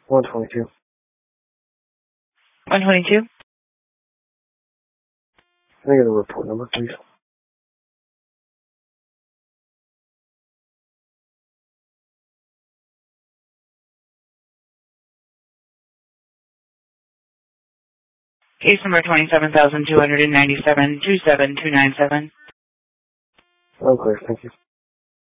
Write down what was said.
122. 122? Can I get a report number, please? Case number 27,297, 27297. I'm clear, thank you.